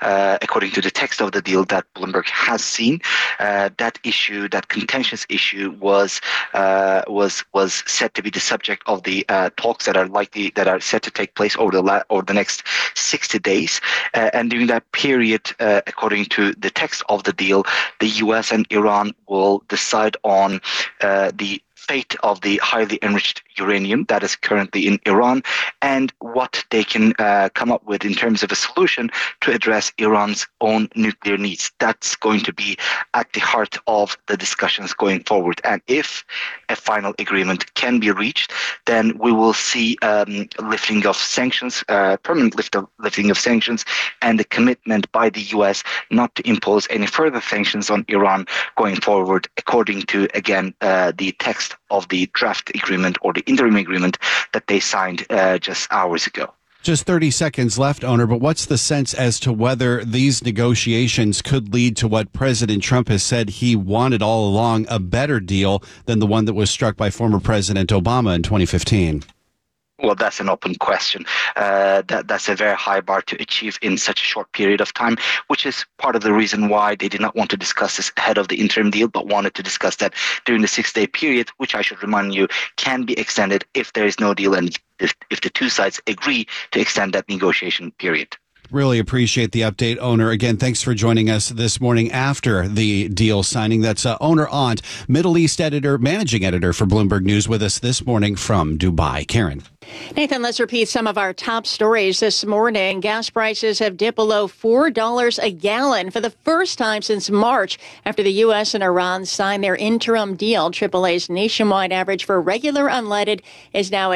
according to the text of the deal that Bloomberg has seen. That issue, that contentious issue, was said to be the subject of the talks that are set to take place over the next 60 days. And during that period, according to the text of the deal, the US and Iran will decide on the fate of the highly enriched uranium that is currently in Iran and what they can come up with in terms of a solution to address Iran's own nuclear needs. That's going to be at the heart of the discussions going forward. And if a final agreement can be reached, then we will see lifting of sanctions, permanent lifting of sanctions, and the commitment by the US not to impose any further sanctions on Iran going forward, according to, again, the text of the draft agreement or the interim agreement that they signed just hours ago. Just 30 seconds left, Owner, but what's the sense as to whether these negotiations could lead to what President Trump has said he wanted all along, a better deal than the one that was struck by former President Obama in 2015? Well, that's an open question. That's a very high bar to achieve in such a short period of time, which is part of the reason why they did not want to discuss this ahead of the interim deal, but wanted to discuss that during the 6-day period, which I should remind you can be extended if there is no deal and if the two sides agree to extend that negotiation period. Really appreciate the update, Owner. Again, thanks for joining us this morning after the deal signing. That's Owner Aunt, Middle East editor, managing editor for Bloomberg News, with us this morning from Dubai. Karen. Nathan, let's repeat some of our top stories this morning. Gas prices have dipped below $4 a gallon for the first time since March after the U.S. and Iran signed their interim deal. AAA's nationwide average for regular unleaded is now at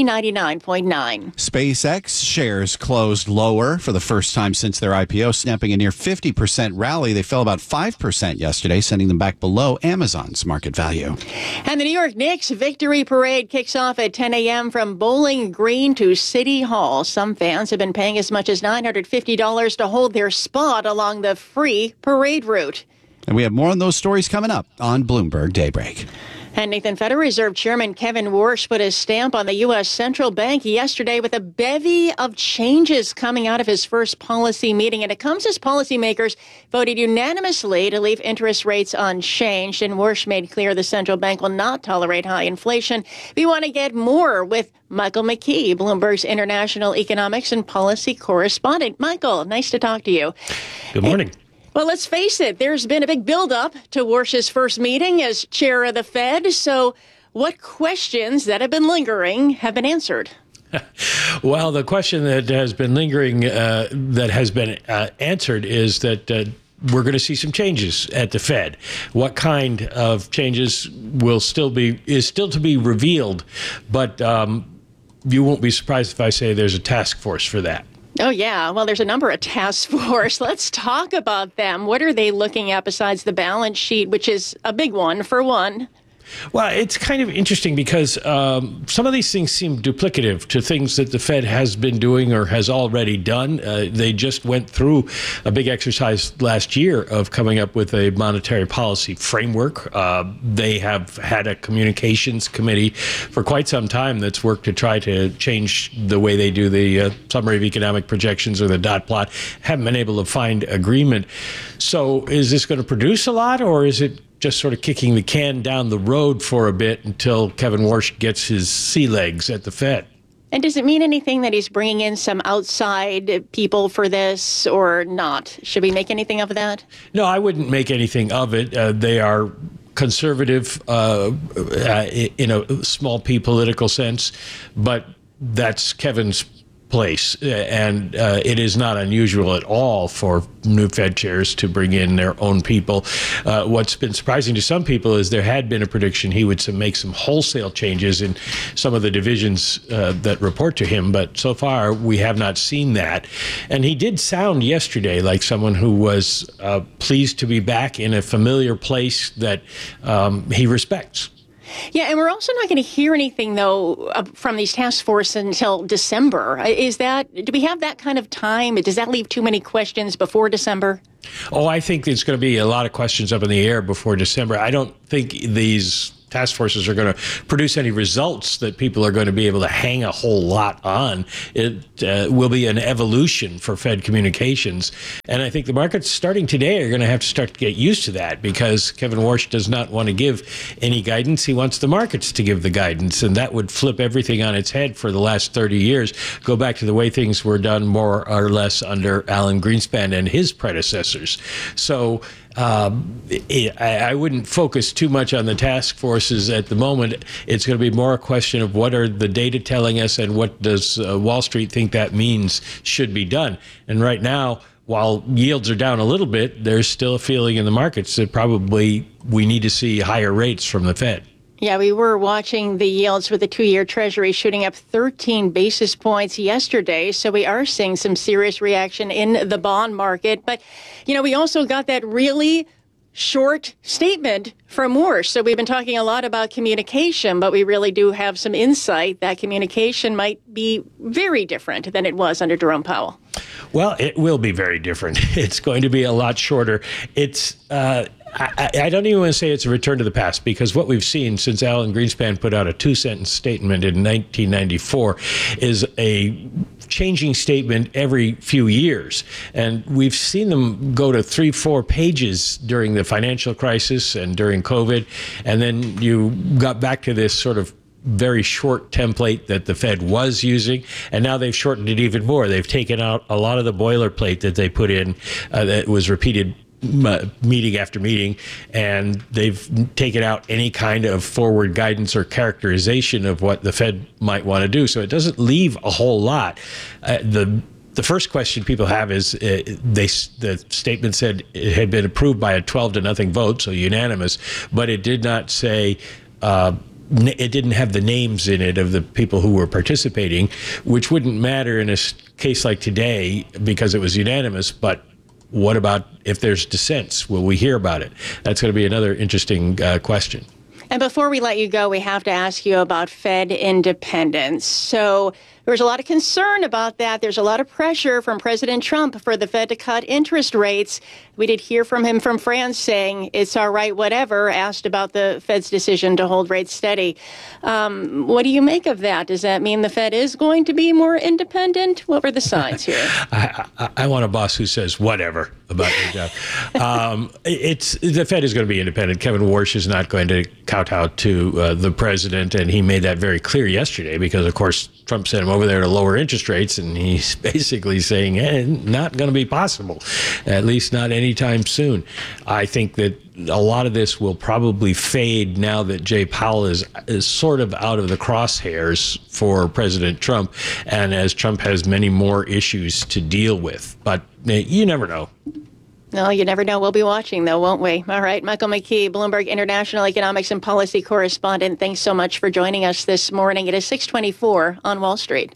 $3.99.9. SpaceX shares closed lower for the first time since their IPO, snapping a near 50% rally. They fell about 5% yesterday, sending them back below Amazon's market value. And the New York Knicks victory parade kicks off at 10 a.m. from Bowling Green to City Hall. Some fans have been paying as much as $950 to hold their spot along the free parade route. And we have more on those stories coming up on Bloomberg Daybreak. And Nathan, Federal Reserve Chairman Kevin Warsh put his stamp on the U.S. Central Bank yesterday with a bevy of changes coming out of his first policy meeting. And it comes as policymakers voted unanimously to leave interest rates unchanged. And Warsh made clear the central bank will not tolerate high inflation. We want to get more with Michael McKee, Bloomberg's international economics and policy correspondent. Michael, nice to talk to you. Good morning. Well, let's face it, there's been a big buildup to Warsh's first meeting as chair of the Fed. So what questions that have been lingering have been answered? Well, the question that has been lingering, that has been answered is that we're going to see some changes at the Fed. What kind of changes is still to be revealed, but you won't be surprised if I say there's a task force for that. Oh, yeah. Well, there's a number of task force. Let's talk about them. What are they looking at besides the balance sheet, which is a big one for one? Well, it's kind of interesting because some of these things seem duplicative to things that the Fed has been doing or has already done. They just went through a big exercise last year of coming up with a monetary policy framework. They have had a communications committee for quite some time that's worked to try to change the way they do the summary of economic projections or the dot plot. Haven't been able to find agreement. So is this going to produce a lot, or is it just sort of kicking the can down the road for a bit until Kevin Warsh gets his sea legs at the Fed? And does it mean anything that he's bringing in some outside people for this or not? Should we make anything of that? No, I wouldn't make anything of it. They are conservative in a small p political sense, but that's Kevin's place, and it is not unusual at all for new Fed chairs to bring in their own people. What's been surprising to some people is there had been a prediction he would make some wholesale changes in some of the divisions that report to him, but so far we have not seen that. And he did sound yesterday like someone who was pleased to be back in a familiar place that he respects. Yeah, and we're also not going to hear anything, though, from these task force until December. Do we have that kind of time? Does that leave too many questions before December? Oh, I think there's going to be a lot of questions up in the air before December. I don't think these task forces are going to produce any results that people are going to be able to hang a whole lot on. It will be an evolution for Fed communications. And I think the markets starting today are going to have to start to get used to that, because Kevin Warsh does not want to give any guidance. He wants the markets to give the guidance, and that would flip everything on its head for the last 30 years. Go back to the way things were done more or less under Alan Greenspan and his predecessors. So I wouldn't focus too much on the task forces at the moment. It's going to be more a question of what are the data telling us, and what does Wall Street think that means should be done. And right now, while yields are down a little bit, there's still a feeling in the markets that probably we need to see higher rates from the Fed. Yeah, we were watching the yields with the 2-year Treasury shooting up 13 basis points yesterday. So we are seeing some serious reaction in the bond market. But, we also got that really short statement from Warsh. So we've been talking a lot about communication, but we really do have some insight that communication might be very different than it was under Jerome Powell. Well, it will be very different. It's going to be a lot shorter. It's I don't even want to say it's a return to the past, because what we've seen since Alan Greenspan put out a 2-sentence statement in 1994 is a changing statement every few years. And we've seen them go to 3-4 pages during the financial crisis and during COVID. And then you got back to this sort of very short template that the Fed was using, and now they've shortened it even more. They've taken out a lot of the boilerplate that they put in that was repeated meeting after meeting, and they've taken out any kind of forward guidance or characterization of what the Fed might want to do. So it doesn't leave a whole lot. The first question people have is the statement said it had been approved by a 12-0 vote, so unanimous, but it did not say it didn't have the names in it of the people who were participating, which wouldn't matter in a case like today because it was unanimous. But what about if there's dissents? Will we hear about it? That's going to be another interesting question. And before we let you go, we have to ask you about Fed independence. So there's a lot of concern about that. There's a lot of pressure from President Trump for the Fed to cut interest rates. We did hear from him from France saying it's all right, whatever, asked about the Fed's decision to hold rates steady. What do you make of that? Does that mean the Fed is going to be more independent? What were the signs here? I want a boss who says whatever about your job. The Fed is going to be independent. Kevin Warsh is not going to kowtow to the president, and he made that very clear yesterday because, of course, Trump sent him over there to lower interest rates, and he's basically saying, not going to be possible, at least not anytime soon. I think that a lot of this will probably fade now that Jay Powell is sort of out of the crosshairs for President Trump, and as Trump has many more issues to deal with. But you never know. No, you never know. We'll be watching, though, won't we? All right. Michael McKee, Bloomberg International Economics and Policy Correspondent. Thanks so much for joining us this morning. It is 6:24 on Wall Street.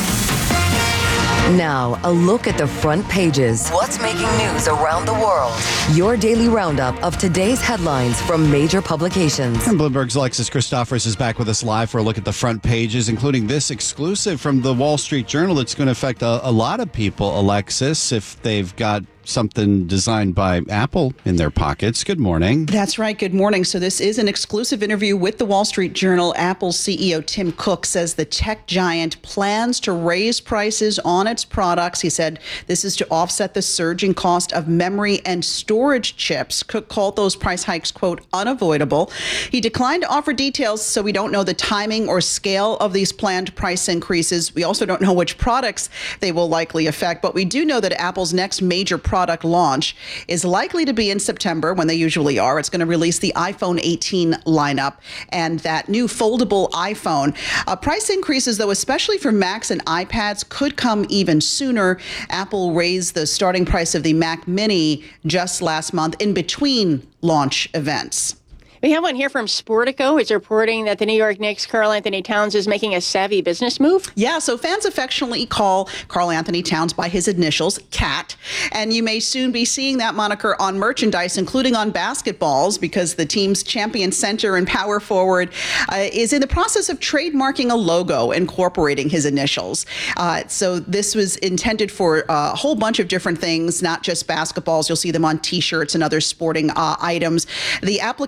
Now, a look at the front pages. What's making news around the world? Your daily roundup of today's headlines from major publications. And Bloomberg's Alexis Christophers is back with us live for a look at the front pages, including this exclusive from the Wall Street Journal that's going to affect a lot of people, Alexis, if they've got something designed by Apple in their pockets. Good morning. That's right. Good morning. So this is an exclusive interview with the Wall Street Journal. Apple CEO Tim Cook says the tech giant plans to raise prices on its products. He said this is to offset the surging cost of memory and storage chips. Cook called those price hikes, quote, unavoidable. He declined to offer details, so we don't know the timing or scale of these planned price increases. We also don't know which products they will likely affect, but we do know that Apple's next major product launch is likely to be in September, when they usually are. It's going to release the iPhone 18 lineup and that new foldable iPhone. Price increases, though, especially for Macs and iPads, could come even sooner. Apple raised the starting price of the Mac Mini just last month in between launch events. We have one here from Sportico. It's reporting that the New York Knicks' Karl Anthony Towns is making a savvy business move. Yeah, so fans affectionately call Karl Anthony Towns by his initials, KAT. And you may soon be seeing that moniker on merchandise, including on basketballs, because the team's champion center and power forward is in the process of trademarking a logo incorporating his initials. So this was intended for a whole bunch of different things, not just basketballs. You'll see them on T-shirts and other sporting items. The application was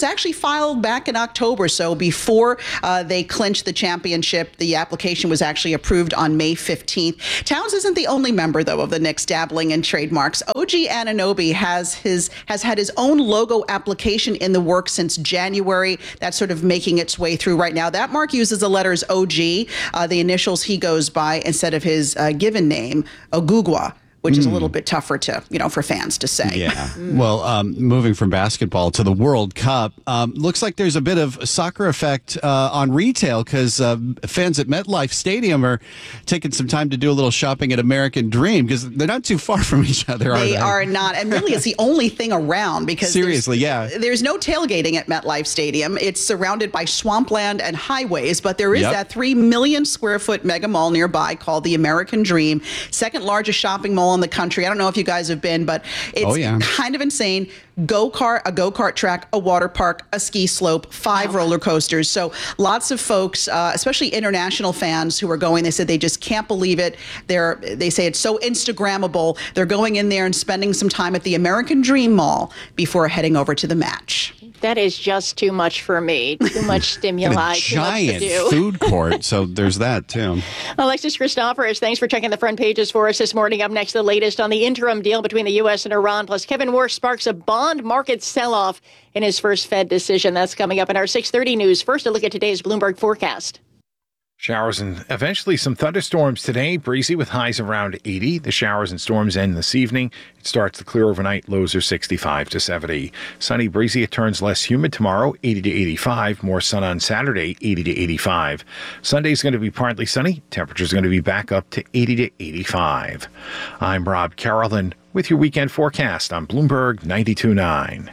was actually filed back in October. So before they clinched the championship, the application was actually approved on May 15th. Towns isn't the only member, though, of the Knicks dabbling in trademarks. OG Anunoby has had his own logo application in the works since January. That's sort of making its way through right now. That mark uses the letters OG, the initials he goes by, instead of his given name, Ogugwa, which is a little bit tougher to, for fans to say. Yeah. Well, moving from basketball to the World Cup, looks like there's a bit of soccer effect on retail because fans at MetLife Stadium are taking some time to do a little shopping at American Dream because they're not too far from each other, are they? They are not. And really, it's the only thing around because seriously, there's no tailgating at MetLife Stadium. It's surrounded by swampland and highways, but there is that 3 million square foot mega mall nearby called the American Dream, second largest shopping mall in the country. I don't know if you guys have been, but it's kind of insane. A go-kart track, a water park, a ski slope, 5 roller coasters. So lots of folks, especially international fans who are going, they said they just can't believe it. They say it's so Instagrammable. They're going in there and spending some time at the American Dream Mall before heading over to the match. That is just too much for me. Too much stimuli. Too much to do. Giant food court. So there's that, too. Alexis Christoforous, thanks for checking the front pages for us this morning. Up next, the latest on the interim deal between the U.S. and Iran. Plus, Kevin Warsh sparks a bond market sell-off in his first Fed decision. That's coming up in our 6:30 news. First, a look at today's Bloomberg forecast. Showers and eventually some thunderstorms today. Breezy with highs around 80. The showers and storms end this evening. It starts to clear overnight. Lows are 65 to 70. Sunny, breezy. It turns less humid tomorrow, 80 to 85. More sun on Saturday, 80 to 85. Sunday's going to be partly sunny. Temperature's going to be back up to 80 to 85. I'm Rob Carolyn with your weekend forecast on Bloomberg 92.9.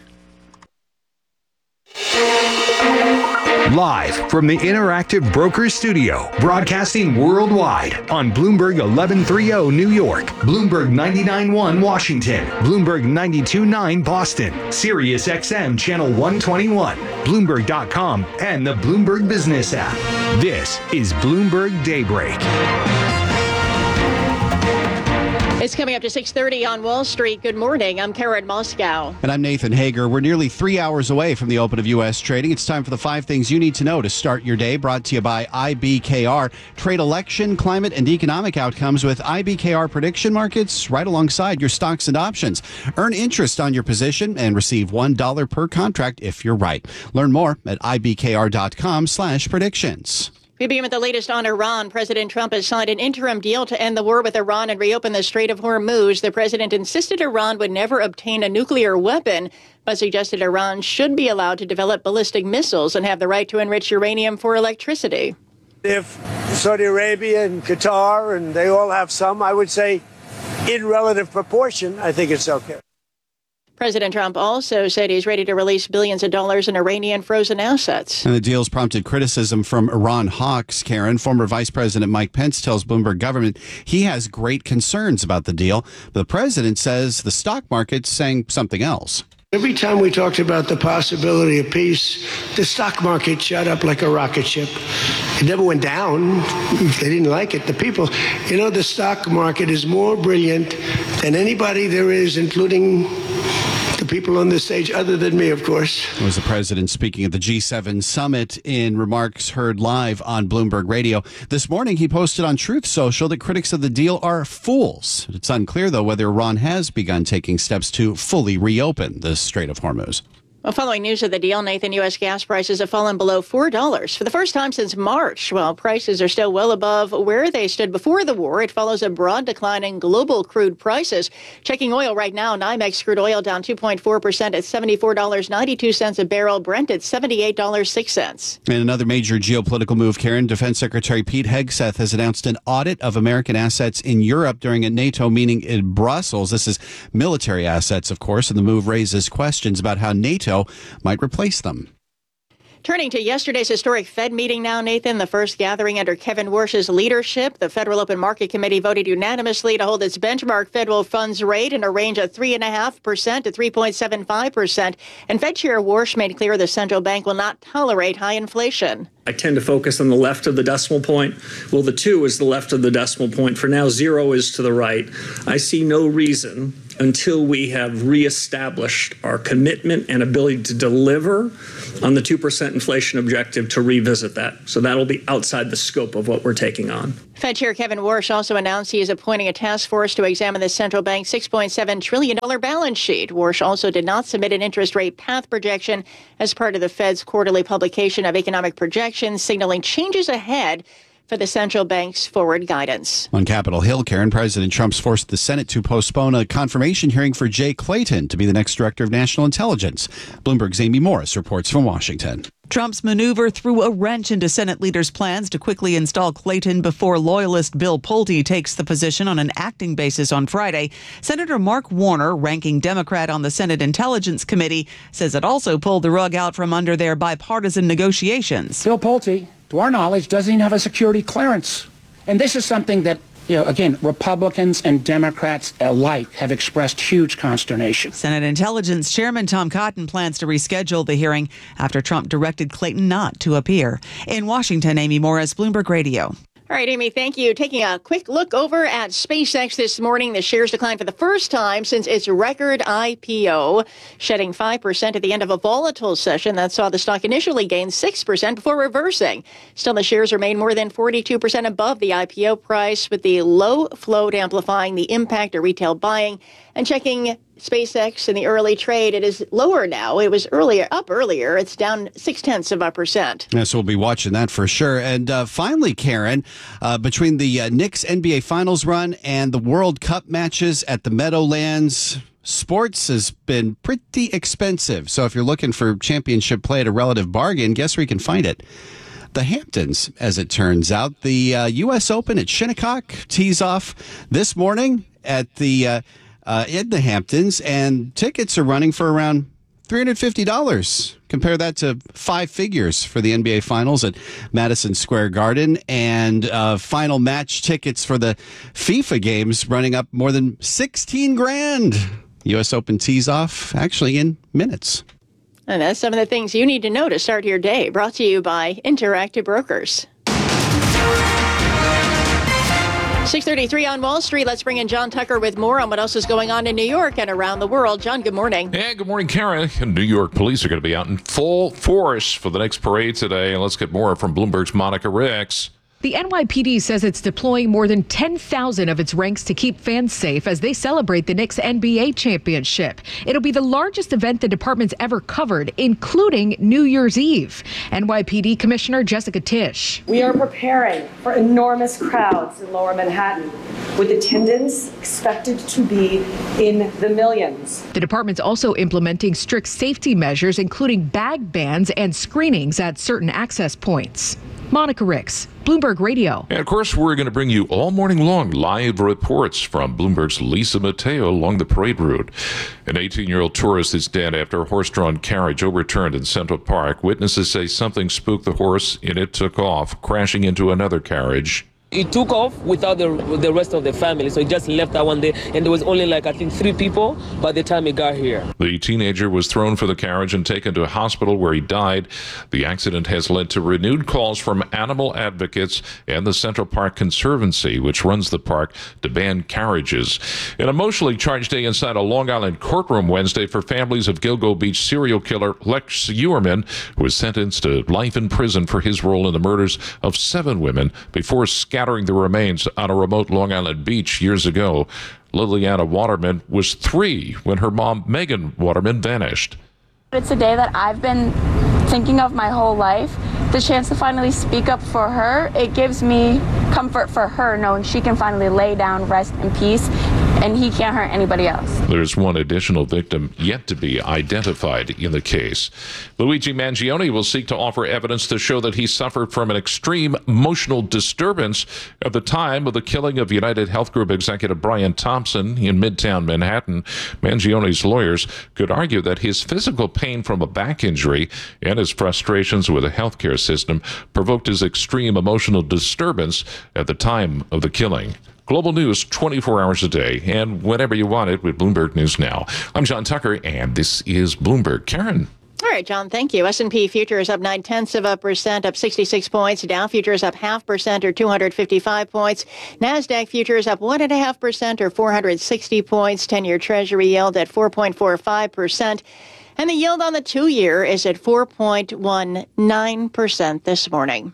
Live from the Interactive Brokers Studio, broadcasting worldwide on Bloomberg 1130 New York, Bloomberg 99.1 Washington, Bloomberg 92.9 Boston, Sirius XM Channel 121, Bloomberg.com, and the Bloomberg Business app. This is Bloomberg Daybreak. It's coming up to 6:30 on Wall Street. Good morning. I'm Karen Moscow. And I'm Nathan Hager. We're nearly 3 hours away from the open of U.S. trading. It's time for the 5 things you need to know to start your day. Brought to you by IBKR. Trade election, climate, and economic outcomes with IBKR prediction markets right alongside your stocks and options. Earn interest on your position and receive $1 per contract if you're right. Learn more at ibkr.com/predictions. We begin with the latest on Iran. President Trump has signed an interim deal to end the war with Iran and reopen the Strait of Hormuz. The president insisted Iran would never obtain a nuclear weapon, but suggested Iran should be allowed to develop ballistic missiles and have the right to enrich uranium for electricity. If Saudi Arabia and Qatar, and they all have some, I would say in relative proportion, I think it's okay. President Trump also said he's ready to release billions of dollars in Iranian frozen assets. And the deal's prompted criticism from Iran hawks. Karen, former Vice President Mike Pence tells Bloomberg Government he has great concerns about the deal. But the president says the stock market's saying something else. Every time we talked about the possibility of peace, the stock market shot up like a rocket ship. It never went down. They didn't like it. The people, the stock market is more brilliant than anybody there is, including the people on this stage, other than me, of course. It was the president speaking at the G7 summit in remarks heard live on Bloomberg Radio. This morning, he posted on Truth Social that critics of the deal are fools. It's unclear, though, whether Iran has begun taking steps to fully reopen the Strait of Hormuz. Well, following news of the deal, Nathan, U.S. gas prices have fallen below $4 for the first time since March. While prices are still well above where they stood before the war, it follows a broad decline in global crude prices. Checking oil right now, NYMEX crude oil down 2.4% at $74.92 a barrel. Brent at $78.06. And another major geopolitical move, Karen. Defense Secretary Pete Hegseth has announced an audit of American assets in Europe during a NATO meeting in Brussels. This is military assets, of course, and the move raises questions about how NATO might replace them. Turning to yesterday's historic Fed meeting now, Nathan, the first gathering under Kevin Warsh's leadership. The Federal Open Market Committee voted unanimously to hold its benchmark federal funds rate in a range of 3.5% to 3.75%. And Fed Chair Warsh made clear the central bank will not tolerate high inflation. I tend to focus on the left of the decimal point. Well, the 2 is the left of the decimal point. For now, 0 is to the right. I see no reason until we have reestablished our commitment and ability to deliver on the 2% inflation objective to revisit that. So that'll be outside the scope of what we're taking on. Fed Chair Kevin Warsh also announced he is appointing a task force to examine the central bank's $6.7 trillion balance sheet. Warsh also did not submit an interest rate path projection as part of the Fed's quarterly publication of economic projections, signaling changes ahead for the central bank's forward guidance. On Capitol Hill, Karen, President Trump's forced the Senate to postpone a confirmation hearing for Jay Clayton to be the next director of national intelligence. Bloomberg's Amy Morris reports from Washington. Trump's maneuver threw a wrench into Senate leaders' plans to quickly install Clayton before loyalist Bill Pulte takes the position on an acting basis on Friday. Senator Mark Warner, ranking Democrat on the Senate Intelligence Committee, says it also pulled the rug out from under their bipartisan negotiations. Bill Pulte, to our knowledge, doesn't even have a security clearance. And this is something that, again, Republicans and Democrats alike have expressed huge consternation. Senate Intelligence Chairman Tom Cotton plans to reschedule the hearing after Trump directed Clayton not to appear. In Washington, Amy Morris, Bloomberg Radio. All right, Amy, thank you. Taking a quick look over at SpaceX this morning, the shares declined for the first time since its record IPO, shedding 5% at the end of a volatile session that saw the stock initially gain 6% before reversing. Still, the shares remain more than 42% above the IPO price, with the low float amplifying the impact of retail buying. And checking SpaceX in the early trade, it is lower now. It was up earlier. It's down 0.6%. Yes, we'll be watching that for sure. And finally, Karen, between the Knicks NBA Finals run and the World Cup matches at the Meadowlands, sports has been pretty expensive. So if you're looking for championship play at a relative bargain, guess where you can find it? The Hamptons, as it turns out. The U.S. Open at Shinnecock tees off this morning at the in the Hamptons, and tickets are running for around $350. Compare that to 5 figures for the NBA Finals at Madison Square Garden, and final match tickets for the FIFA games running up more than $16,000. U.S. Open tees off actually in minutes. And that's some of the things you need to know to start your day. Brought to you by Interactive Brokers. 6:33 on Wall Street. Let's bring in John Tucker with more on what else is going on in New York and around the world. John, good morning. Yeah, good morning, Karen. New York police are going to be out in full force for the next parade today. And let's get more from Bloomberg's Monica Ricks. The NYPD says it's deploying more than 10,000 of its ranks to keep fans safe as they celebrate the Knicks NBA championship. It'll be the largest event the department's ever covered, including New Year's Eve. NYPD Commissioner Jessica Tisch. We are preparing for enormous crowds in Lower Manhattan, with attendance expected to be in the millions. The department's also implementing strict safety measures, including bag bans and screenings at certain access points. Monica Ricks, Bloomberg Radio. And of course, we're going to bring you all morning long live reports from Bloomberg's Lisa Mateo along the parade route. An 18-year-old tourist is dead after a horse-drawn carriage overturned in Central Park. Witnesses say something spooked the horse and it took off, crashing into another carriage. It took off without the rest of the family, so it just left that one day, and there was only I think 3 people by the time it got here. The teenager was thrown from the carriage and taken to a hospital where he died. The accident has led to renewed calls from animal advocates and the Central Park Conservancy, which runs the park, to ban carriages. An emotionally charged day inside a Long Island courtroom Wednesday for families of Gilgo Beach serial killer Lex Uerman, who was sentenced to life in prison for his role in the murders of 7 women before scattering the remains on a remote Long Island beach years ago. Liliana Waterman was 3 when her mom, Megan Waterman, vanished. It's a day that I've been thinking of my whole life. The chance to finally speak up for her, it gives me comfort for her knowing she can finally lay down, rest in peace, and he can't hurt anybody else. There's one additional victim yet to be identified in the case. Luigi Mangione will seek to offer evidence to show that he suffered from an extreme emotional disturbance at the time of the killing of United Health Group executive Brian Thompson in Midtown Manhattan. Mangione's lawyers could argue that his physical pain from a back injury and his frustrations with the healthcare system provoked his extreme emotional disturbance at the time of the killing. Global news 24 hours a day and whenever you want it with Bloomberg News Now. I'm John Tucker, and this is Bloomberg. Karen. All All right, John, thank you. S&P futures up 0.9%, up 66 points. Dow futures up 0.5% or 255 points. NASDAQ futures up 1.5% or 460 points. 10-year Treasury yield at 4.45%. And the yield on the 2-year is at 4.19% this morning.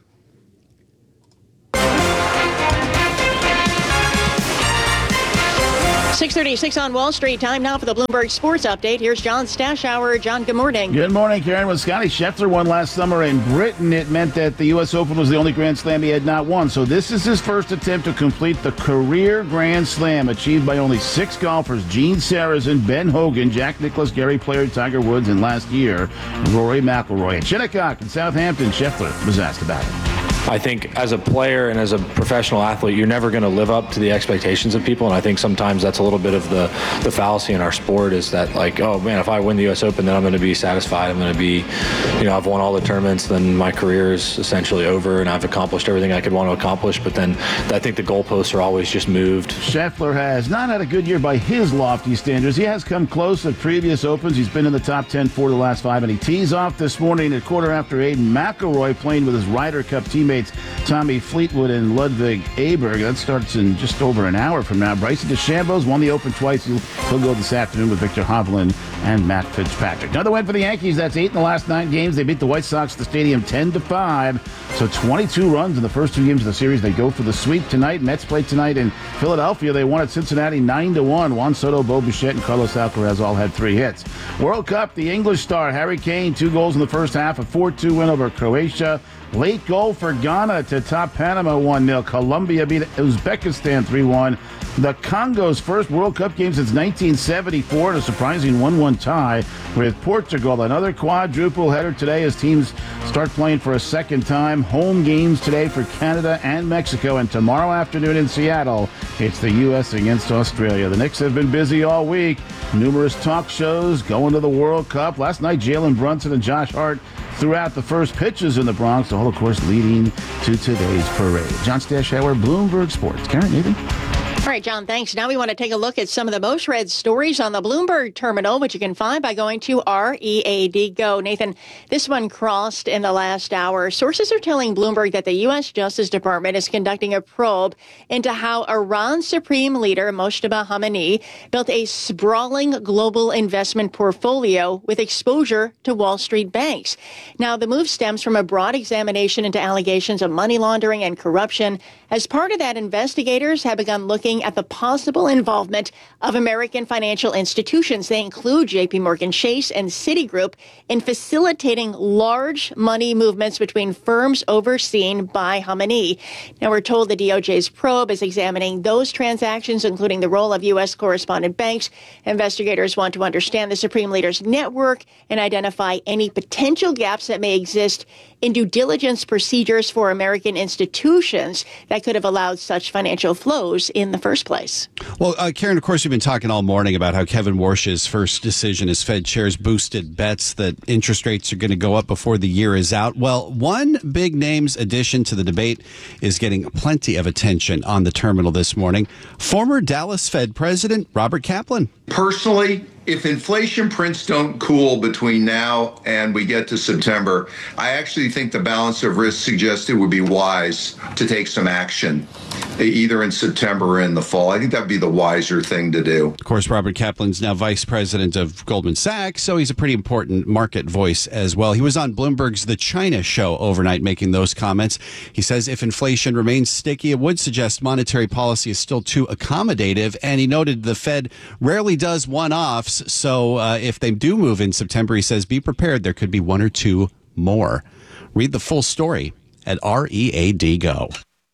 6:36 on Wall Street. Time now for the Bloomberg Sports Update. Here's John Stashower. John, good morning. Good morning, Karen. When Scotty Scheffler won last summer in Britain, it meant that the U.S. Open was the only Grand Slam he had not won. So this is his first attempt to complete the career Grand Slam, achieved by only 6 golfers: Gene Sarazen, Ben Hogan, Jack Nicklaus, Gary Player, Tiger Woods, and last year, Rory McIlroy. At Shinnecock in Southampton, Scheffler was asked about it. I think as a player and as a professional athlete, you're never going to live up to the expectations of people. And I think sometimes that's a little bit of the fallacy in our sport, is that, like, oh man, if I win the U.S. Open, then I'm going to be satisfied. I'm going to be, I've won all the tournaments, then my career is essentially over and I've accomplished everything I could want to accomplish. But then I think the goalposts are always just moved. Scheffler has not had a good year by his lofty standards. He has come close at previous Opens. He's been in the top 10 for the last 5, and he tees off this morning at 8:15. McIlroy playing with his Ryder Cup teammates Tommy Fleetwood and Ludwig Aberg. That starts in just over an hour from now. Bryson DeChambeau's won the Open twice. He'll go this afternoon with Victor Hovland and Matt Fitzpatrick. Another win for the Yankees. That's 8 in the last 9 games. They beat the White Sox at the stadium 10-5. So 22 runs in the first 2 games of the series. They go for the sweep tonight. Mets play tonight in Philadelphia. They won at Cincinnati 9-1. Juan Soto, Bo Bichette, and Carlos Alcaraz all had 3 hits. World Cup, the English star Harry Kane, 2 goals in the first half, a 4-2 win over Croatia. Late goal for Ghana to top Panama 1-0. Colombia beat Uzbekistan 3-1. The Congo's first World Cup game since 1974, and a surprising 1-1 tie with Portugal. Another quadruple header today as teams start playing for a second time. Home games today for Canada and Mexico, and tomorrow afternoon in Seattle, it's the U.S. against Australia. The Knicks have been busy all week. Numerous talk shows going to the World Cup. Last night, Jalen Brunson and Josh Hart threw out the first pitches in the Bronx, all, of course, leading to today's parade. John Stashower, Bloomberg Sports. Karen, Nathan? All right, John, thanks. Now we want to take a look at some of the most read stories on the Bloomberg terminal, which you can find by going to READ Go. Nathan, this one crossed in the last hour. Sources are telling Bloomberg that the U.S. Justice Department is conducting a probe into how Iran's supreme leader, Mojtaba Khamenei, built a sprawling global investment portfolio with exposure to Wall Street banks. Now, the move stems from a broad examination into allegations of money laundering and corruption. As part of that, investigators have begun looking at the possible involvement of American financial institutions. They include JP Morgan Chase and Citigroup in facilitating large money movements between firms overseen by Khamenei. Now, we're told the DOJ's probe is examining those transactions, including the role of U.S. correspondent banks. Investigators want to understand the Supreme Leader's network and identify any potential gaps that may exist in due diligence procedures for American institutions that could have allowed such financial flows in the first place. Well, Karen, of course, you've been talking all morning about how Kevin Warsh's first decision as Fed chair's boosted bets that interest rates are going to go up before the year is out. Well, one big name's addition to the debate is getting plenty of attention on the terminal this morning. Former Dallas Fed President Robert Kaplan. Personally, if inflation prints don't cool between now and we get to September, I actually think the balance of risk suggests it would be wise to take some action, either in September or in the fall. I think that would be the wiser thing to do. Of course, Robert Kaplan's now vice president of Goldman Sachs, so he's a pretty important market voice as well. He was on Bloomberg's The China Show overnight making those comments. He says if inflation remains sticky, it would suggest monetary policy is still too accommodative, and he noted the Fed rarely does one-offs. So if they do move in September, he says, be prepared. There could be 1 or 2 more. Read the full story at READ Go.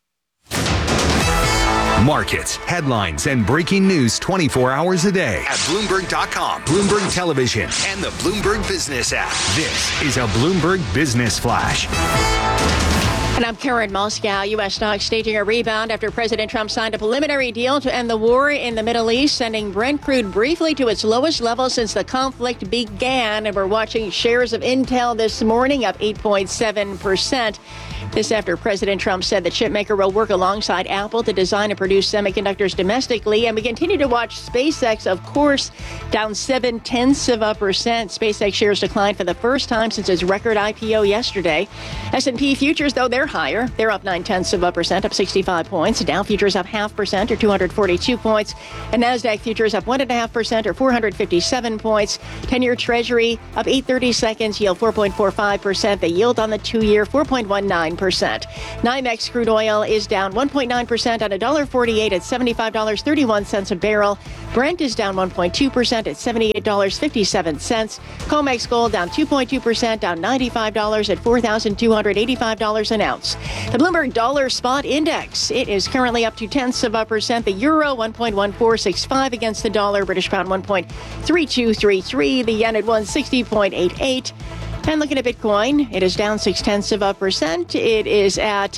Markets, headlines, and breaking news 24 hours a day at Bloomberg.com, Bloomberg Television, and the Bloomberg Business app. This is a Bloomberg Business Flash. And I'm Karen Moscow. U.S. stocks staging a rebound after President Trump signed a preliminary deal to end the war in the Middle East, sending Brent crude briefly to its lowest level since the conflict began. And we're watching shares of Intel this morning up 8.7%. This after President Trump said the chipmaker will work alongside Apple to design and produce semiconductors domestically. And we continue to watch SpaceX, of course, down 0.7%. SpaceX shares declined for the first time since its record IPO yesterday. S&P futures, though, they're higher. They're up 0.9%, up 65 points. Dow futures up 0.5% or 242 points. And NASDAQ futures up 1.5% or 457 points. 10-year Treasury up 8/32, yield 4.45%. The yield on the 2-year, 4.19%. NYMEX crude oil is down 1.9% on $1.48 at $75.31 a barrel. Brent is down 1.2% at $78.57. COMEX gold down 2.2%, down $95 at $4,285 an ounce. The Bloomberg Dollar Spot Index, it is currently up 0.2%. The euro 1.1465 against the dollar. British pound 1.3233. The yen at 160.88. And looking at Bitcoin, it is down 0.6%. It is at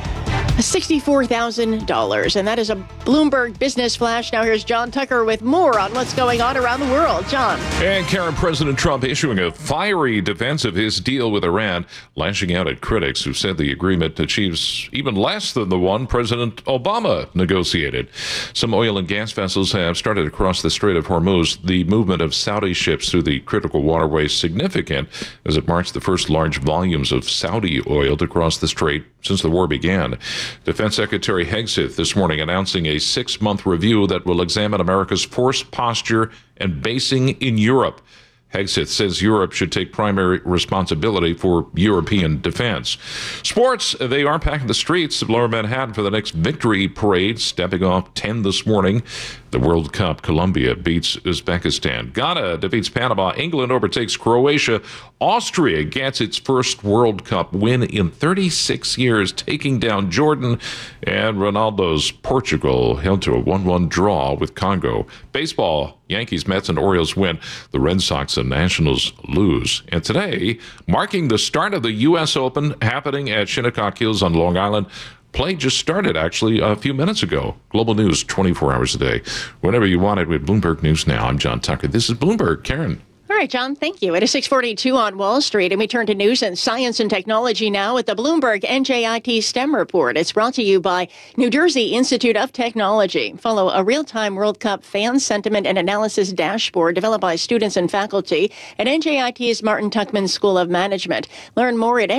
$64,000. And that is a Bloomberg Business Flash. Now here's John Tucker with more on what's going on around the world. John. And Karen, President Trump issuing a fiery defense of his deal with Iran, lashing out at critics who said the agreement achieves even less than the one President Obama negotiated. Some oil and gas vessels have started across the Strait of Hormuz. The movement of Saudi ships through the critical waterway is significant as it marks the first large volumes of Saudi oil to cross the strait since the war began. Defense Secretary Hegseth this morning announcing a 6-month review that will examine America's force posture and basing in Europe. Hegseth says Europe should take primary responsibility for European defense. Sports, they are packing the streets of Lower Manhattan for the next victory parade, stepping off 10 this morning. The World Cup, Colombia beats Uzbekistan. Ghana defeats Panama. England overtakes Croatia. Austria gets its first World Cup win in 36 years, taking down Jordan. And Ronaldo's Portugal held to a 1-1 draw with Congo. Baseball, Yankees, Mets, and Orioles win. The Red Sox and Nationals lose. And today, marking the start of the U.S. Open happening at Shinnecock Hills on Long Island. Play just started, actually, a few minutes ago. Global news, 24 hours a day. Whenever you want it with Bloomberg News Now. I'm John Tucker. This is Bloomberg. Karen. All right, John, thank you. It is 6:42 on Wall Street, and we turn to news and science and technology now with the Bloomberg NJIT STEM report. It's brought to you by New Jersey Institute of Technology. Follow a real-time World Cup fan sentiment and analysis dashboard developed by students and faculty at NJIT's Martin Tuckman School of Management. Learn more at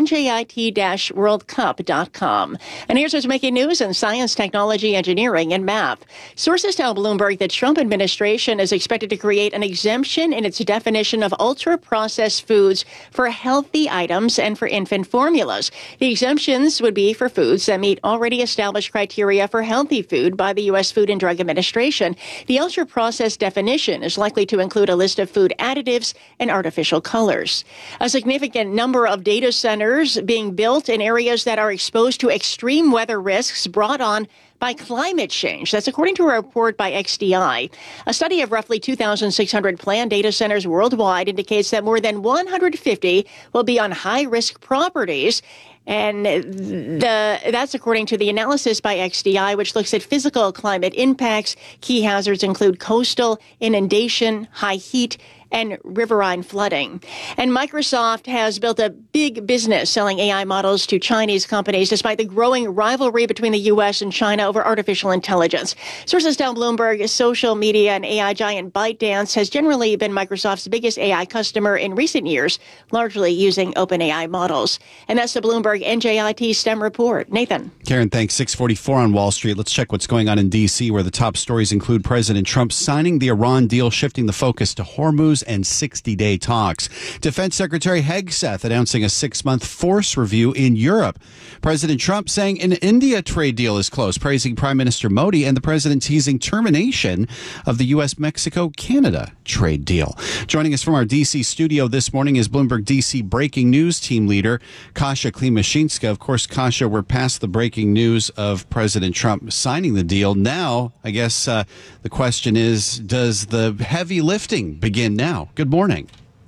njit-worldcup.com. And here's what's making news in science, technology, engineering, and math. Sources tell Bloomberg the Trump administration is expected to create an exemption in its definition of ultra-processed foods for healthy items and for infant formulas. The exemptions would be for foods that meet already established criteria for healthy food by the U.S. Food and Drug Administration. The ultra-processed definition is likely to include a list of food additives and artificial colors. A significant number of data centers being built in areas that are exposed to extreme weather risks brought on by climate change. That's according to a report by XDI. A study of roughly 2,600 planned data centers worldwide indicates that more than 150 will be on high-risk properties. And that's according to the analysis by XDI, which looks at physical climate impacts. Key hazards include coastal inundation, high heat, and riverine flooding. And Microsoft has built a big business selling AI models to Chinese companies, despite the growing rivalry between the U.S. and China over artificial intelligence. Sources tell Bloomberg social media and AI giant ByteDance has generally been Microsoft's biggest AI customer in recent years, largely using OpenAI models. And that's the Bloomberg NJIT STEM report. Nathan. Karen, thanks. 6:44 on Wall Street. Let's check what's going on in D.C., where the top stories include President Trump signing the Iran deal, shifting the focus to Hormuz and 60-day talks. Defense Secretary Hegseth announcing a 6-month force review in Europe. President Trump saying an India trade deal is close, praising Prime Minister Modi, and the president teasing termination of the U.S.-Mexico-Canada trade deal. Joining us from our D.C. studio this morning is Bloomberg D.C. breaking news team leader Kasia Klimashinska. Of course, Kasia, we're past the breaking news of President Trump signing the deal. Now, I guess the question is, does the heavy lifting begin now? Good morning.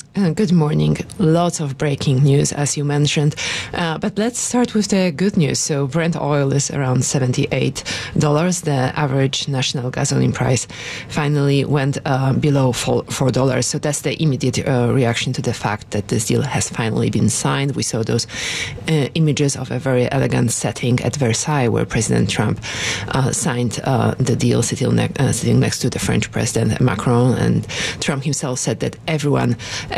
Good morning. Lots of breaking news, as you mentioned. But let's start with the good news. So Brent oil is around $78. The average national gasoline price finally went below $4. So that's the immediate reaction to the fact that this deal has finally been signed. We saw those images of a very elegant setting at Versailles where President Trump signed the deal sitting next to the French President Macron. And Trump himself said that everyone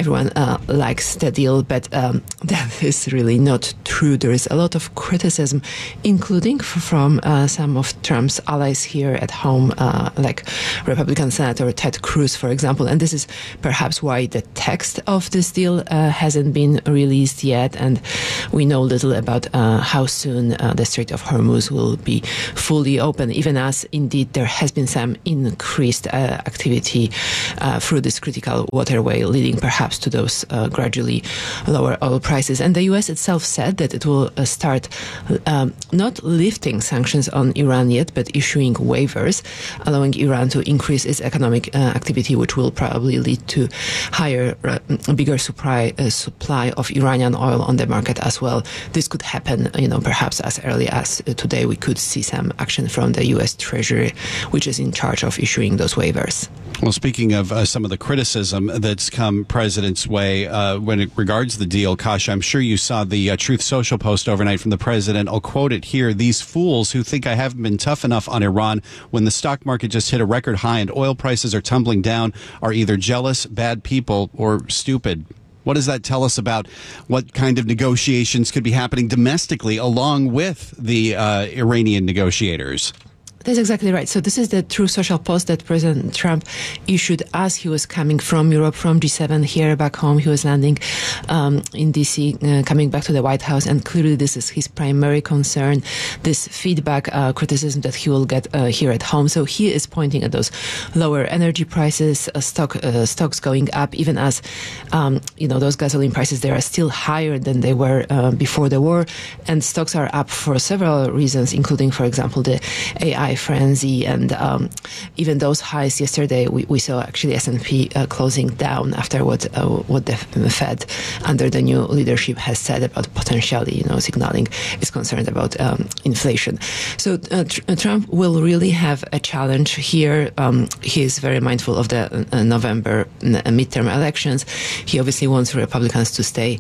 likes the deal, but that is really not true. There is a lot of criticism, including from some of Trump's allies here at home, like Republican Senator Ted Cruz, for example. And this is perhaps why the text of this deal hasn't been released yet. And we know little about how soon the Strait of Hormuz will be fully open, even as indeed there has been some increased activity through this critical waterway, leading perhaps to those gradually lower oil prices. And the U.S. itself said that it will start not lifting sanctions on Iran yet, but issuing waivers, allowing Iran to increase its economic activity, which will probably lead to bigger supply of Iranian oil on the market as well. This could happen, perhaps as early as today. We could see some action from the U.S. Treasury, which is in charge of issuing those waivers. Well, speaking of some of the criticism that's come President's way when it regards the deal, Kasia, I'm sure you saw the Truth Social post overnight from the President. I'll quote it here. "These fools who think I haven't been tough enough on Iran when the stock market just hit a record high and oil prices are tumbling down are either jealous, bad people, or stupid." What does that tell us about what kind of negotiations could be happening domestically along with the Iranian negotiators? That's exactly right. So this is the Truth Social post that President Trump issued as he was coming from Europe, from G7 here back home. He was landing in D.C., coming back to the White House. And clearly this is his primary concern, this feedback, criticism that he will get here at home. So he is pointing at those lower energy prices, stocks going up, even as, those gasoline prices, they are still higher than they were before the war. And stocks are up for several reasons, including, for example, the AI frenzy, and even those highs yesterday, we saw actually S&P closing down after what the Fed under the new leadership has said about potentially, signaling its concerned about inflation. So Trump will really have a challenge here. He is very mindful of the November midterm elections. He obviously wants Republicans to stay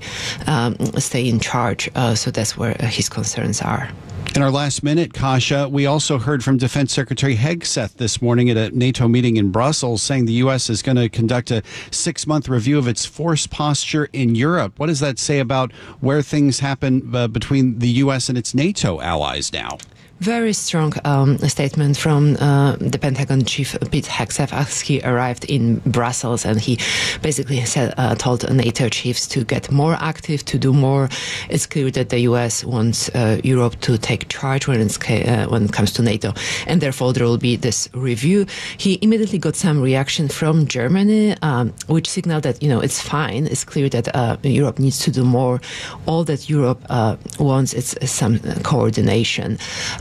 in charge. So that's where his concerns are. In our last minute, Kasia, we also heard from Defense Secretary Hegseth this morning at a NATO meeting in Brussels, saying the U.S. is going to conduct a 6-month review of its force posture in Europe. What does that say about where things happen between the U.S. and its NATO allies now? Very strong statement from the Pentagon chief Pete Hegseth as he arrived in Brussels, and he basically told NATO chiefs to get more active, to do more. It's clear that the U.S. wants Europe to take charge when it comes to NATO, and therefore there will be this review. He immediately got some reaction from Germany, which signaled that it's fine. It's clear that Europe needs to do more. All that Europe wants is some coordination.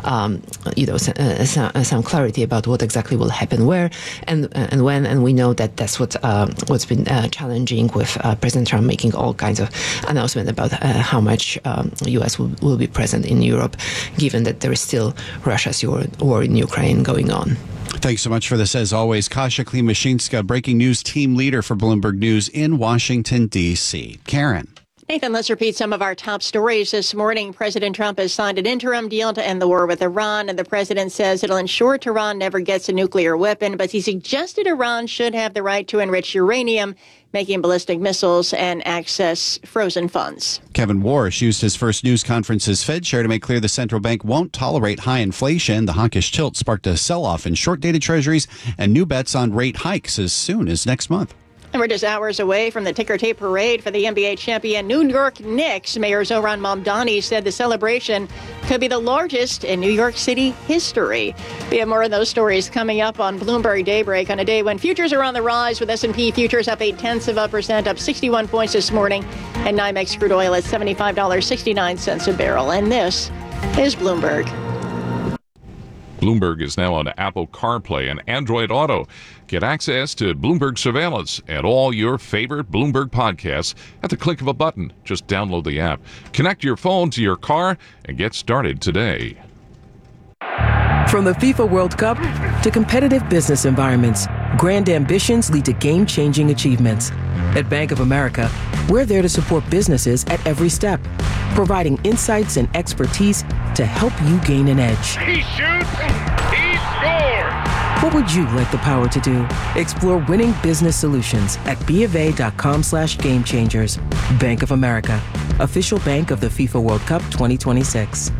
Some clarity about what exactly will happen where and when, and we know that that's what's been challenging with President Trump making all kinds of announcements about how much U.S. will be present in Europe, given that there is still Russia's war in Ukraine going on. Thanks so much for this, as always. Kasia Klimashinska, breaking news team leader for Bloomberg News in Washington, D.C. Karen. Nathan, let's repeat some of our top stories this morning. President Trump has signed an interim deal to end the war with Iran, and the president says it'll ensure Tehran never gets a nuclear weapon, but he suggested Iran should have the right to enrich uranium, making ballistic missiles, and access frozen funds. Kevin Warsh used his first news conference as Fed chair to make clear the central bank won't tolerate high inflation. The hawkish tilt sparked a sell-off in short-dated treasuries and new bets on rate hikes as soon as next month. And we're just hours away from the ticker tape parade for the NBA champion New York Knicks. Mayor Zohran Mamdani said the celebration could be the largest in New York City history. We have more of those stories coming up on Bloomberg Daybreak on a day when futures are on the rise, with S&P futures up 0.8%, up 61 points this morning, and NYMEX crude oil at $75.69 a barrel. And this is Bloomberg. Bloomberg is now on Apple CarPlay and Android Auto. Get access to Bloomberg Surveillance and all your favorite Bloomberg podcasts at the click of a button. Just download the app. Connect your phone to your car and get started today. From the FIFA World Cup to competitive business environments, grand ambitions lead to game-changing achievements. At Bank of America, we're there to support businesses at every step, providing insights and expertise to help you gain an edge. He shoots, he scores! What would you like the power to do? Explore winning business solutions at BofA.com/gamechangers. Bank of America, official bank of the FIFA World Cup 2026.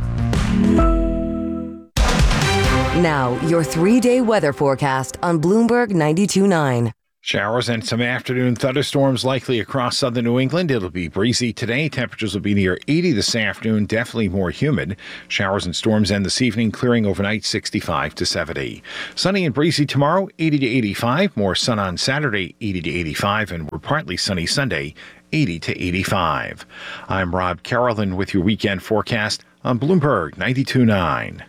Now, your 3-day weather forecast on Bloomberg 92.9. Showers and some afternoon thunderstorms likely across southern New England. It'll be breezy today. Temperatures will be near 80 this afternoon, definitely more humid. Showers and storms end this evening, clearing overnight 65 to 70. Sunny and breezy tomorrow, 80 to 85. More sun on Saturday, 80 to 85. And we're partly sunny Sunday, 80 to 85. I'm Rob Carolyn with your weekend forecast on Bloomberg 92.9.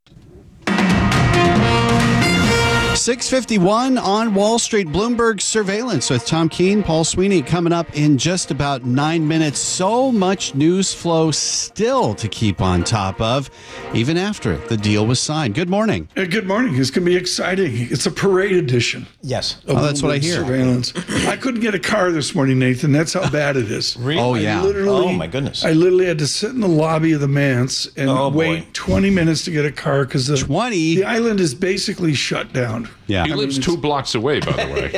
6:51 on Wall Street. Bloomberg Surveillance with Tom Keene, Paul Sweeney coming up in just about 9 minutes. So much news flow still to keep on top of, even after the deal was signed. Good morning. Good morning. It's going to be exciting. It's a parade edition. Yes. That's what I hear. Surveillance. I couldn't get a car this morning, Nathan. That's how bad it is. Really? Oh, yeah. Oh, my goodness. I literally had to sit in the lobby of the Manse and wait 20 minutes to get a car because the island is basically shut down. Yeah. He lives 2 blocks away, by the way.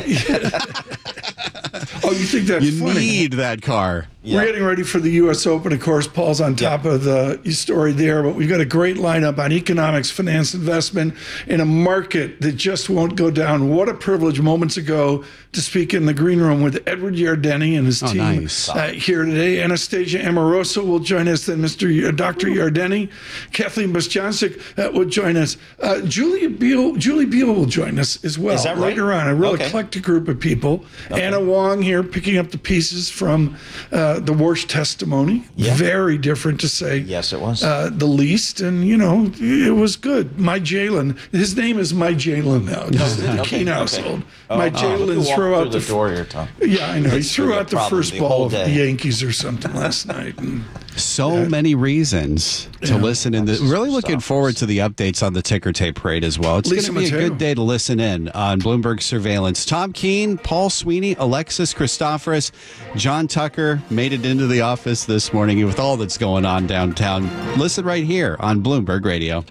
Oh, you think that's funny? You need that car. Yeah. We're getting ready for the U.S. Open. Of course, Paul's on top of the story there, but we've got a great lineup on economics, finance, investment in a market that just won't go down. What a privilege moments ago to speak in the green room with Edward Yardeni and his team nice. Here today. Anastasia Amoroso will join us, then Dr. Yardeni. Kathleen Bostjancic will join us. Julie Beal will join us as well. Is that right? Later on. A real eclectic group of people. Okay. Anna Wong here picking up the pieces from the Warsh testimony. Yeah. Very different to say. Yes, it was. The least. And, it was good. My Jalen. His name is My Jalen now. Just in the Keene household. My Jalen threw out the door here, Tom. Yeah, I know. He threw out the first ball of the Yankees or something last night. So many reasons to listen in. Really looking forward to the updates on the ticker tape parade as well. It's going to be a good day to listen in on Bloomberg Surveillance. Tom Keene, Paul Sweeney, Alexis Christoforous, John Tucker made it into the office this morning with all that's going on downtown. Listen right here on Bloomberg Radio.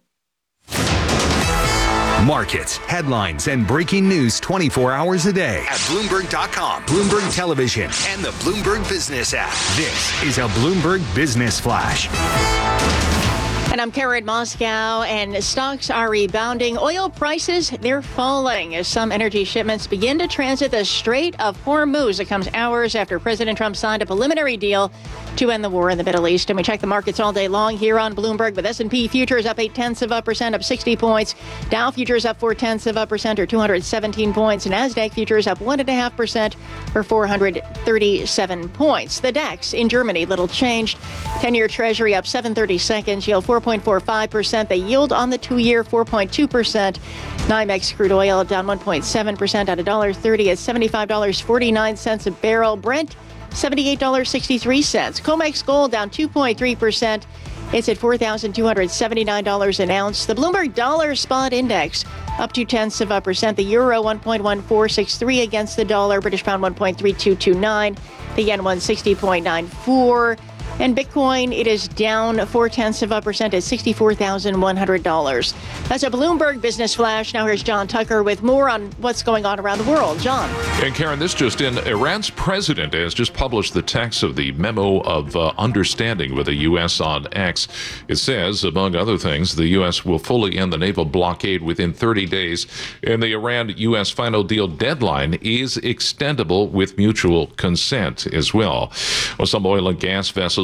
Markets, headlines, and breaking news 24 hours a day at Bloomberg.com, Bloomberg Television, and the Bloomberg Business app. This is a Bloomberg Business Flash. And I'm Karen Moscow, and stocks are rebounding. Oil prices, they're falling as some energy shipments begin to transit the Strait of Hormuz. It comes hours after President Trump signed a preliminary deal to end the war in the Middle East. And we check the markets all day long here on Bloomberg, with S&P futures up 0.8%, up 60 points. Dow futures up 0.4%, or 217 points. And NASDAQ futures up 1.5%, or 437 points. The DAX in Germany, little changed. 10-year Treasury up 7/32, yield 4.45%. The yield on the 2-year 4.2%. NYMEX crude oil down 1.7% at $1.30 at $75.49 a barrel. Brent $78.63. COMEX gold down 2.3%. It's at $4,279 an ounce. The Bloomberg Dollar Spot Index up 0.2%. The euro 1.1463 against the dollar. British pound 1.3229. The yen 160.94. And Bitcoin, it is down 0.4% at $64,100. That's a Bloomberg Business Flash. Now here's John Tucker with more on what's going on around the world. John. And Karen, this just in. Iran's president has just published the text of the memo of understanding with the U.S. on X. It says, among other things, the U.S. will fully end the naval blockade within 30 days, and the Iran-U.S. final deal deadline is extendable with mutual consent as well. Well, some oil and gas vessels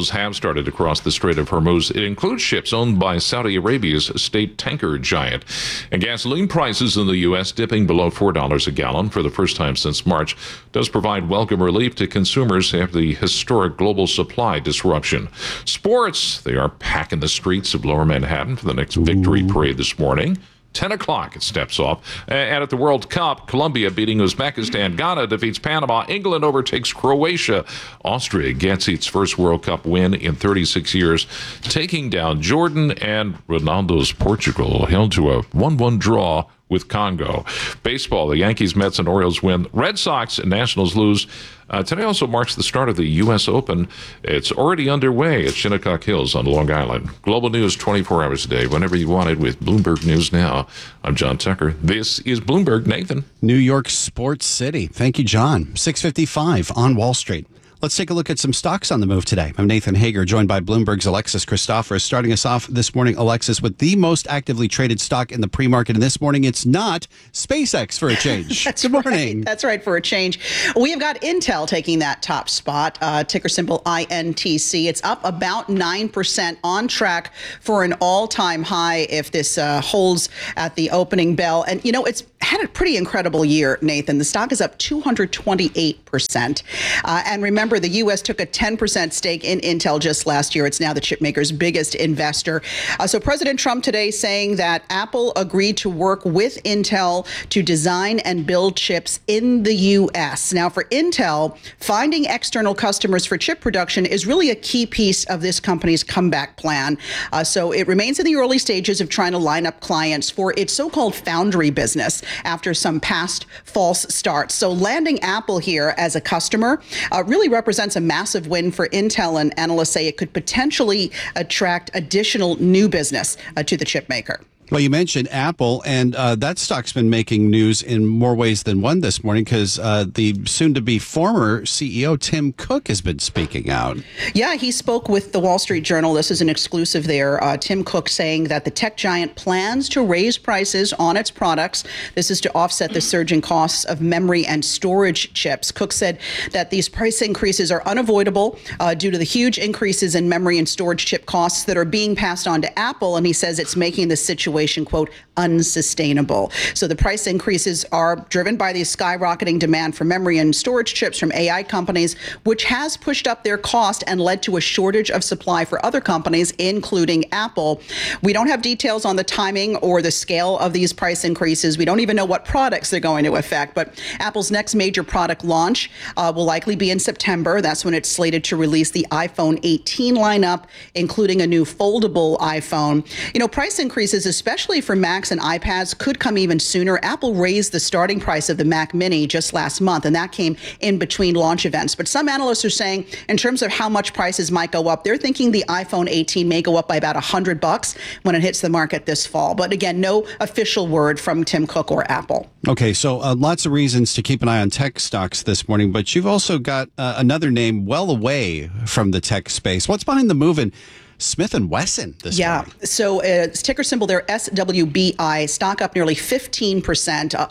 flows have started to cross the Strait of Hormuz. It includes ships owned by Saudi Arabia's state tanker giant. And gasoline prices in the U.S. dipping below $4 a gallon for the first time since March does provide welcome relief to consumers after the historic global supply disruption. Sports, they are packing the streets of Lower Manhattan for the next victory parade this morning. 10 o'clock it steps off. And at the World Cup, Colombia beating Uzbekistan. Ghana defeats Panama. England overtakes Croatia. Austria gets its first World Cup win in 36 years, taking down Jordan, and Ronaldo's Portugal held to a 1-1 draw with Congo. Baseball, the Yankees, Mets, and Orioles win. Red Sox and Nationals lose. Today also marks the start of the U.S. Open. It's already underway at Shinnecock Hills on Long Island. Global news 24 hours a day, whenever you want it, with Bloomberg News Now. I'm John Tucker. This is Bloomberg. Nathan. New York Sports City. Thank you, John. 6:55 on Wall Street. Let's take a look at some stocks on the move today. I'm Nathan Hager, joined by Bloomberg's Alexis Christoforous. Starting us off this morning, Alexis, with the most actively traded stock in the pre-market. And this morning, it's not SpaceX for a change. Good morning. That's right, for a change. We have got Intel taking that top spot, ticker symbol INTC. It's up about 9%, on track for an all-time high if this holds at the opening bell. And, you know, it's had a pretty incredible year, Nathan. The stock is up 228%. And remember, the U.S. took a 10% stake in Intel just last year. It's now the chipmaker's biggest investor. So President Trump today saying that Apple agreed to work with Intel to design and build chips in the U.S. Now, for Intel, finding external customers for chip production is really a key piece of this company's comeback plan. So it remains in the early stages of trying to line up clients for its so-called foundry business after some past false starts. So landing Apple here as a customer really represents a massive win for Intel, and analysts say it could potentially attract additional new business to the chip maker. Well, you mentioned Apple, and that stock's been making news in more ways than one this morning because the soon-to-be former CEO, Tim Cook, has been speaking out. Yeah, he spoke with the Wall Street Journal. This is an exclusive there. Tim Cook saying that the tech giant plans to raise prices on its products. This is to offset the surging costs of memory and storage chips. Cook said that these price increases are unavoidable due to the huge increases in memory and storage chip costs that are being passed on to Apple, and he says it's making the situation, quote, unsustainable. So the price increases are driven by the skyrocketing demand for memory and storage chips from AI companies, which has pushed up their cost and led to a shortage of supply for other companies, including Apple. We don't have details on the timing or the scale of these price increases. We don't even know what products they're going to affect, but Apple's next major product launch will likely be in September. That's when it's slated to release the iPhone 18 lineup, including a new foldable iPhone. You know, price increases, especially for Macs and iPads, could come even sooner. Apple raised the starting price of the Mac Mini just last month, and that came in between launch events. But some analysts are saying, in terms of how much prices might go up, they're thinking the iPhone 18 may go up by about $100 when it hits the market this fall. But again, no official word from Tim Cook or Apple. Okay, so lots of reasons to keep an eye on tech stocks this morning, but you've also got another name well away from the tech space. What's behind the move in Smith & Wesson this morning? So it's ticker symbol there, SWBI, stock up nearly 15%, up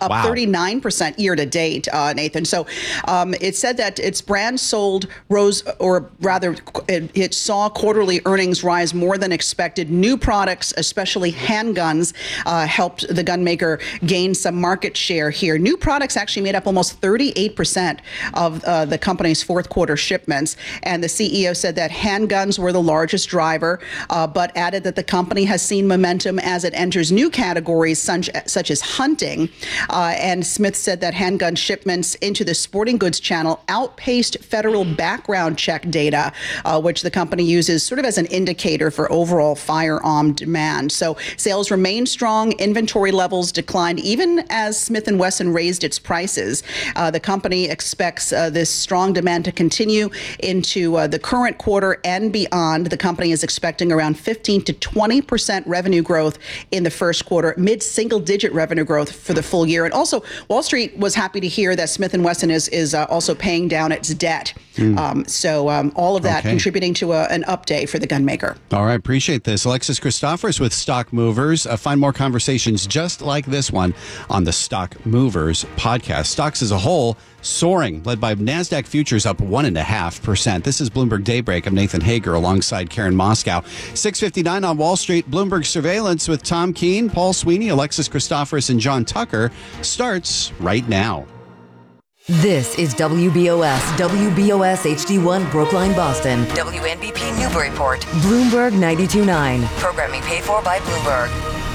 39% year to date, Nathan. So it said that its brand sold rose, or rather it saw quarterly earnings rise more than expected. New products, especially handguns, helped the gun maker gain some market share here. New products actually made up almost 38% of the company's fourth quarter shipments. And the CEO said that handguns were the largest driver, but added that the company has seen momentum as it enters new categories such as hunting. And Smith said that handgun shipments into the sporting goods channel outpaced federal background check data, which the company uses sort of as an indicator for overall firearm demand. So sales remain strong. Inventory levels declined even as Smith & Wesson raised its prices. The company expects this strong demand to continue into the current quarter and beyond. The company is expecting around 15 to 20% revenue growth in the first quarter, mid-single-digit revenue growth for the full year. And also, Wall Street was happy to hear that Smith & Wesson is also paying down its debt. So all of that contributing to an up day for the gun maker. All right, appreciate this. Alexis Christoforous with Stock Movers. Find more conversations just like this one on the Stock Movers podcast. Stocks as a whole soaring, led by NASDAQ futures up 1.5%. This is Bloomberg Daybreak. I'm Nathan Hager alongside Karen Moscow. 6:59 on Wall Street. Bloomberg Surveillance with Tom Keene, Paul Sweeney, Alexis Christoforous, and John Tucker starts right now. This is WBOS HD1 Brookline, Boston. WNBP Newburyport. Bloomberg 92.9. Programming paid for by Bloomberg.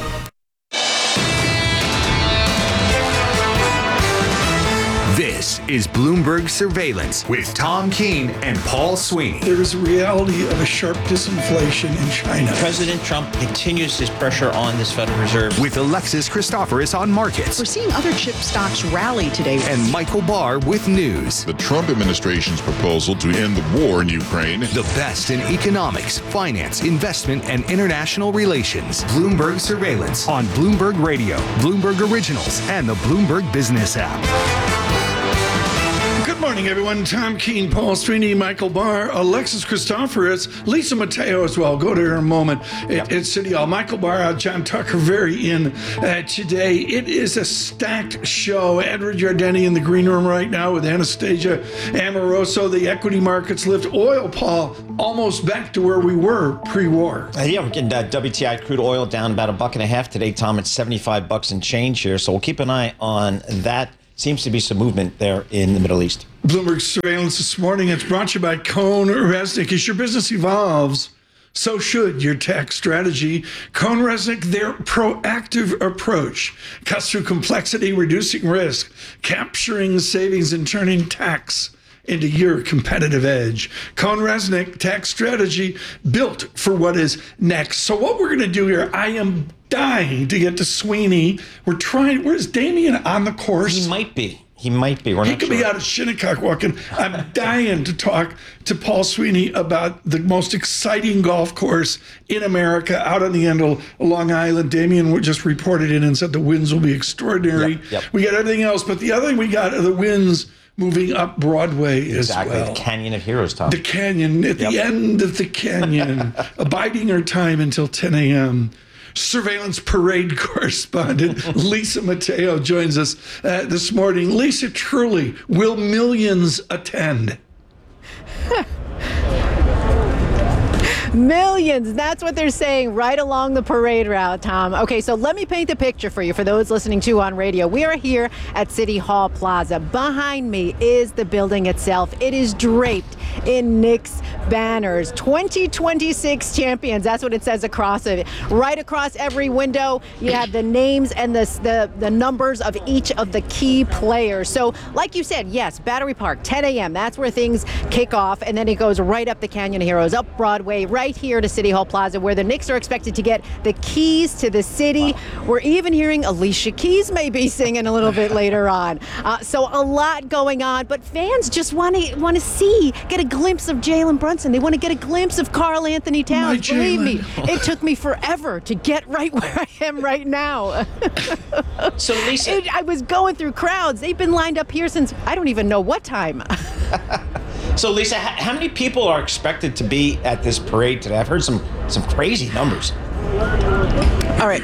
This is Bloomberg Surveillance with Tom Keene and Paul Sweeney. There is a reality of a sharp disinflation in China. President Trump continues his pressure on this Federal Reserve. With Alexis Christoforous on markets. We're seeing other chip stocks rally today. And Michael Barr with news. The Trump administration's proposal to end the war in Ukraine. The best in economics, finance, investment, and international relations. Bloomberg Surveillance on Bloomberg Radio, Bloomberg Originals, and the Bloomberg Business app. Good morning, everyone. Tom Keene, Paul Sweeney, Michael Barr, Alexis Christoforous, Lisa Mateo as well. Go to her in a moment at City Hall. Michael Barr, John Tucker, very in today. It is a stacked show. Edward Yardeni in the green room right now with Anastasia Amoroso. The equity markets lift. Oil, Paul, almost back to where we were pre-war. Yeah, we're getting WTI crude oil down about $1.50 today, Tom. It's $75 and change here, so we'll keep an eye on that. Seems to be some movement there in the Middle East. Bloomberg Surveillance this morning. It's brought to you by CohnReznick. As your business evolves, so should your tax strategy. CohnReznick, their proactive approach cuts through complexity, reducing risk, capturing savings, and turning tax into your competitive edge. CohnReznick tax strategy built for what is next. So what we're going to do here, I am dying to get to Sweeney. Where's Damien on the course? He might be. We're he not could sure. be out of Shinnecock walking. I'm dying to talk to Paul Sweeney about the most exciting golf course in America out on the end of Long Island. Damien just reported in and said the winds will be extraordinary. Yep. We got everything else, but the other thing we got are the winds moving up Broadway as well. Exactly, the Canyon of Heroes, Tom. The canyon, at the end of the canyon, abiding our time until 10 a.m. Surveillance parade correspondent Lisa Mateo joins us this morning. Lisa, truly, will millions attend? Millions. That's what they're saying right along the parade route, Tom. Okay, so let me paint the picture for you, for those listening to on radio. We are here at City Hall Plaza. Behind me is the building itself. It is draped in Knicks banners. 2026 champions. That's what it says across it. Right across every window, you have the names and the numbers of each of the key players. So, like you said, yes, Battery Park, 10 a.m. That's where things kick off, and then it goes right up the Canyon of Heroes, up Broadway, right here to City Hall Plaza, where the Knicks are expected to get the keys to the city. Wow. We're even hearing Alicia Keys may be singing a little bit later on. So a lot going on, but fans just want to get a glimpse of Jalen Brunson. They want to get a glimpse of Karl Anthony Towns. Believe me, it took me forever to get right where I am right now. So Lisa, I was going through crowds. They've been lined up here since I don't even know what time. So Lisa, how many people are expected to be at this parade today? I've heard some crazy numbers. All right.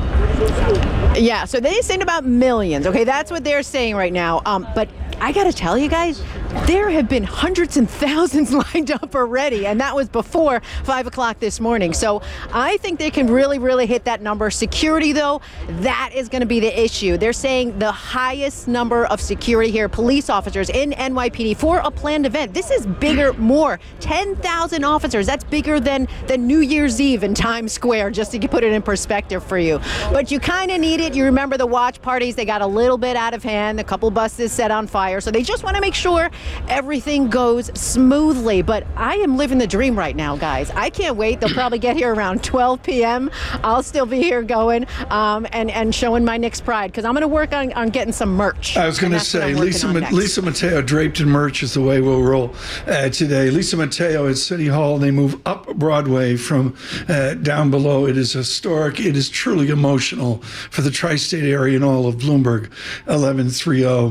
Yeah, so they saying about millions. Okay, that's what they're saying right now. But I got to tell you guys, there have been hundreds and thousands lined up already, and that was before 5 o'clock this morning. So I think they can really, really hit that number. Security, though, that is going to be the issue. They're saying the highest number of security here, police officers in NYPD for a planned event. This is bigger, more. 10,000 officers. That's bigger than New Year's Eve in Times Square, just to put it in perspective for you. But you kind of need it. You remember the watch parties, they got a little bit out of hand. A couple buses set on fire. So they just want to make sure everything goes smoothly. But I am living the dream right now, guys. I can't wait. They'll probably get here around 12 p.m. I'll still be here going and showing my Knicks pride, because I'm going to work on getting some merch. I was going to say, Lisa Mateo, draped in merch is the way we'll roll today. Lisa Mateo at City Hall. They move up Broadway from down below. It is historic. It is truly emotional for the tri-state area and all of Bloomberg 1130.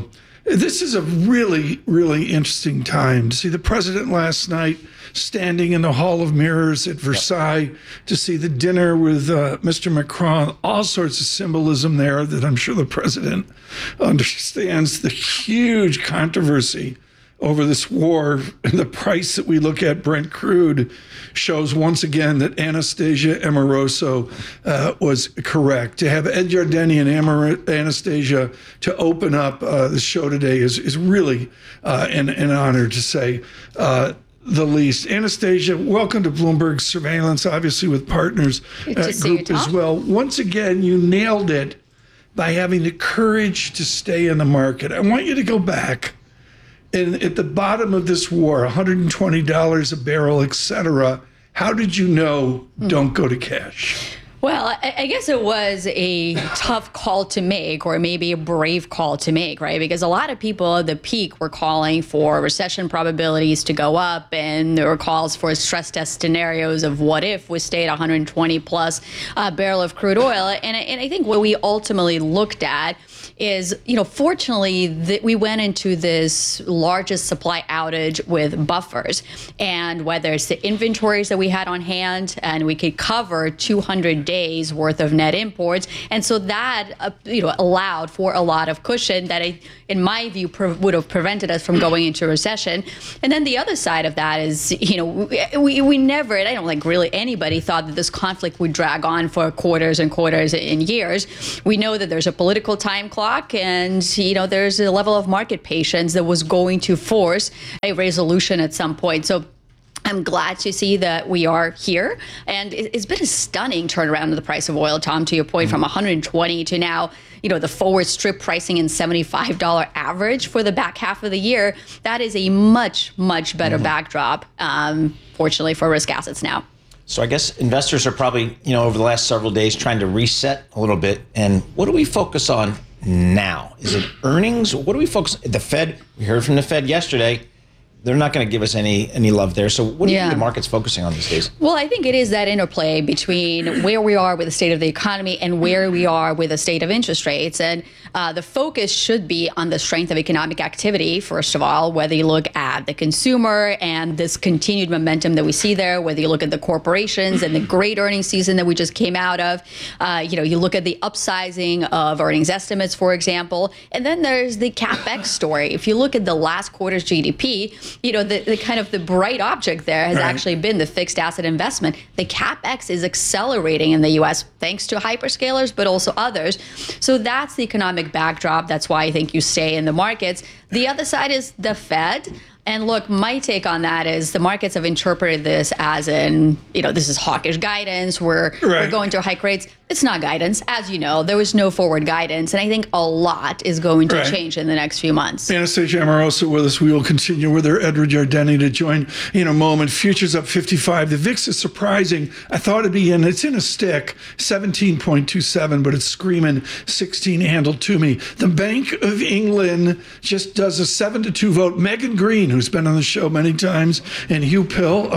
This is a really, really interesting time to see the president last night standing in the Hall of Mirrors at Versailles, to see the dinner with Mr. Macron, all sorts of symbolism there that I'm sure the president understands. The huge controversy over this war and the price that we look at, Brent crude, shows once again that Anastasia Amoroso was correct. To have Ed Jardini and Anastasia to open up the show today is really an honor, to say the least. Anastasia, welcome to Bloomberg Surveillance, obviously with Partners Group as well. Once again, you nailed it by having the courage to stay in the market. I want you to go back. And at the bottom of this war, $120 a barrel, et cetera, how did you know don't go to cash? Well, I guess it was a tough call to make, or maybe a brave call to make, right? Because a lot of people at the peak were calling for recession probabilities to go up, and there were calls for stress test scenarios of what if we stayed 120 plus barrel of crude oil. And I think what we ultimately looked at is, fortunately, that we went into this largest supply outage with buffers. And whether it's the inventories that we had on hand, and we could cover 200 days worth of net imports. And so that, allowed for a lot of cushion that, in my view, would have prevented us from going into recession. And then the other side of that is, we never, and I don't think really anybody thought that this conflict would drag on for quarters and quarters and years. We know that there's a political time clock, and there's a level of market patience that was going to force a resolution at some point. So I'm glad to see that we are here. And it's been a stunning turnaround of the price of oil, Tom, to your point, from 120 to now, the forward strip pricing in $75 average for the back half of the year. That is a much, much better backdrop, fortunately, for risk assets now. So I guess investors are probably, over the last several days trying to reset a little bit. And what do we focus on now? Is it earnings? What do we focus? The Fed, we heard from the Fed yesterday. They're not going to give us any love there. So what do you think the market's focusing on these days? Well, I think it is that interplay between where we are with the state of the economy and where we are with the state of interest rates. And the focus should be on the strength of economic activity, first of all, whether you look at the consumer and this continued momentum that we see there, whether you look at the corporations and the great earnings season that we just came out of. You look at the upsizing of earnings estimates, for example. And then there's the CapEx story. If you look at the last quarter's GDP, the kind of the bright object there has actually been the fixed asset investment. The CapEx is accelerating in the U.S. thanks to hyperscalers, but also others. So that's the economic backdrop. That's why I think you stay in the markets. The other side is the Fed. And look, my take on that is the markets have interpreted this as this is hawkish guidance. We're going to hike rates. It's not guidance. As you know, there was no forward guidance. And I think a lot is going to change in the next few months. Anastasia Amoroso with us. We will continue with her. Edward Jardini to join in a moment. Futures up 55. The VIX is surprising. I thought it'd be it's in a stick, 17.27, but it's screaming 16 handle to me. The Bank of England just does a 7-2 vote. Megan Green, who's been on the show many times, and Hugh Pill, a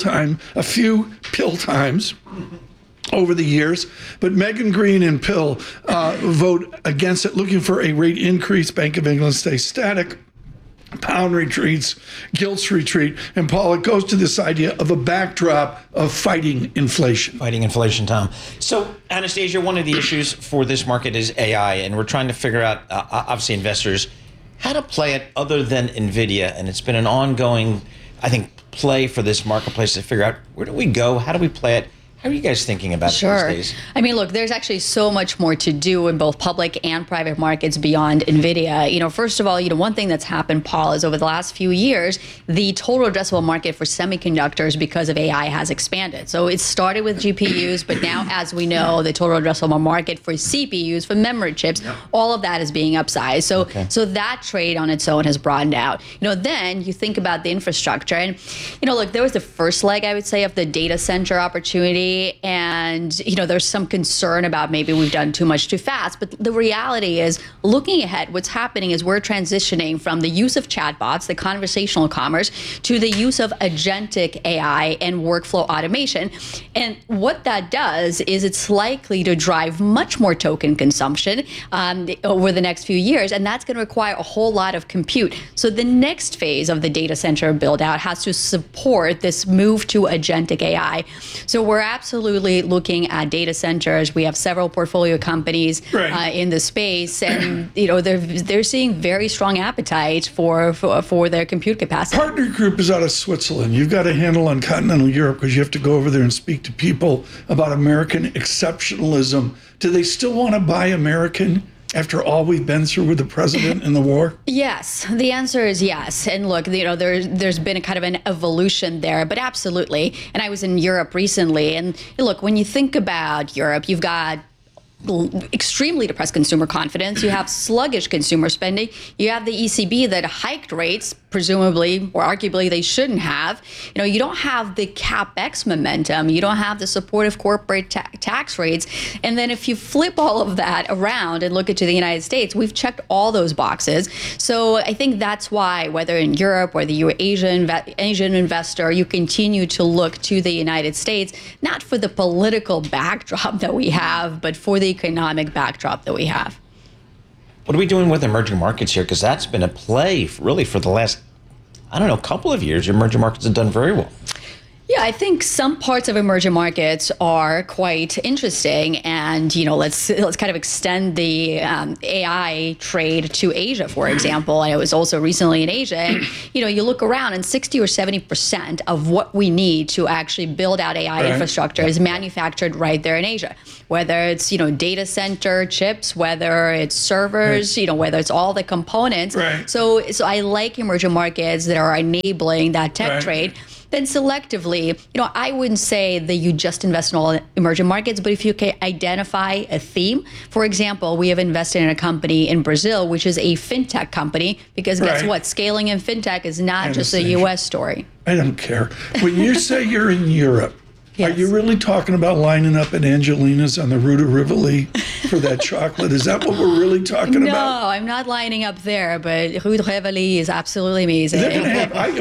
few pill times over the years. But Megan Green and Pill vote against it, looking for a rate increase. Bank of England stays static. Pound retreats, gilts retreat. And Paul, it goes to this idea of a backdrop of fighting inflation. Fighting inflation, Tom. So, Anastasia, one of the issues for this market is AI, and we're trying to figure out, obviously, investors, how to play it other than NVIDIA. And it's been an ongoing, I think, play for this marketplace to figure out, where do we go? How do we play it? How are you guys thinking about it these days? I mean, look, there's actually so much more to do in both public and private markets beyond NVIDIA. First of all, one thing that's happened, Paul, is over the last few years, the total addressable market for semiconductors because of AI has expanded. So it started with GPUs, but now, as we know, the total addressable market for CPUs, for memory chips, all of that is being upsized. So that trade on its own has broadened out. Then you think about the infrastructure. And, look, there was the first leg, I would say, of the data center opportunity. industry, and there's some concern about maybe we've done too much too fast. But the reality is, looking ahead, what's happening is we're transitioning from the use of chatbots, the conversational commerce, to the use of agentic AI and workflow automation. And what that does is it's likely to drive much more token consumption over the next few years, and that's going to require a whole lot of compute. So the next phase of the data center build out has to support this move to agentic AI. So we're absolutely looking at data centers. We have several portfolio companies in the space, and they're seeing very strong appetite for their compute capacity. Partner Group is out of Switzerland. You've got a handle on continental Europe because you have to go over there and speak to people about American exceptionalism. Do they still want to buy American after all we've been through with the president and the war? Yes, the answer is yes. And look, there's been a kind of an evolution there, but absolutely. And I was in Europe recently, and look, when you think about Europe, you've got extremely depressed consumer confidence. You have sluggish consumer spending. You have the ECB that hiked rates, presumably or arguably they shouldn't have. You don't have the CapEx momentum. You don't have the supportive corporate tax rates. And then if you flip all of that around and look into the United States, we've checked all those boxes. So I think that's why, whether in Europe or the Asian investor, you continue to look to the United States, not for the political backdrop that we have, but for the economic backdrop that we have. What are we doing with emerging markets here? Because that's been a play really for the last, couple of years. Emerging markets have done very well. Yeah, I think some parts of emerging markets are quite interesting, and let's kind of extend the AI trade to Asia, for example. I was also recently in Asia, and you look around, and 60 or 70% of what we need to actually build out AI infrastructure is manufactured right there in Asia. Whether it's data center chips, whether it's servers, whether it's all the components. So I like emerging markets that are enabling that tech trade. Then selectively, I wouldn't say that you just invest in all emerging markets, but if you can identify a theme. For example, we have invested in a company in Brazil, which is a fintech company, because guess what? Scaling in fintech is not just a U.S. story. I don't care. When you say you're in Europe, are you really talking about lining up at Angelina's on the Rue de Rivoli for that chocolate? Is that what we're really talking about? No, I'm not lining up there, but Rue de Rivoli is absolutely amazing. They're gonna have,